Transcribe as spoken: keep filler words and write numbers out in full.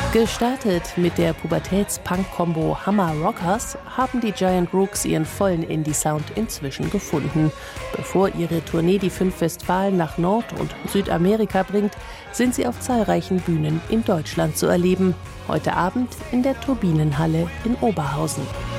Gestartet mit der Pubertäts-Punk-Kombo Hammer Rockers haben die Giant Rooks ihren vollen Indie-Sound inzwischen gefunden. Bevor ihre Tournee die fünf Westfalen nach Nord- und Südamerika bringt, sind sie auf zahlreichen Bühnen in Deutschland zu erleben. Heute Abend in der Turbinenhalle in Oberhausen.